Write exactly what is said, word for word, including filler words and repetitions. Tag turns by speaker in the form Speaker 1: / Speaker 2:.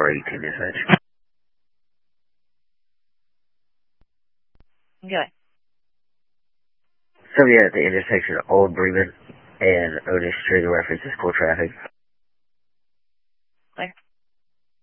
Speaker 1: R eighteen dispatch.
Speaker 2: Go.
Speaker 1: So yeah, at the intersection of Old Bremen and Otis Street, the reference is cool traffic.
Speaker 2: Clear.